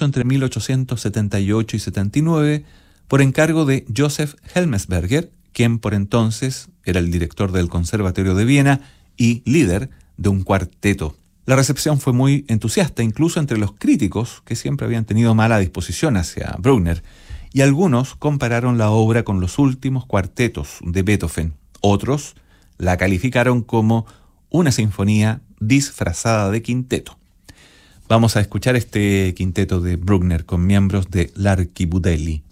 entre 1878 y 79 por encargo de Joseph Helmsberger, quien por entonces era el director del Conservatorio de Viena y líder de un cuarteto. La recepción fue muy entusiasta, incluso entre los críticos, que siempre habían tenido mala disposición hacia Bruckner, y algunos compararon la obra con los últimos cuartetos de Beethoven. Otros la calificaron como una sinfonía disfrazada de quinteto. Vamos a escuchar este quinteto de Bruckner con miembros de l'Archibudelli.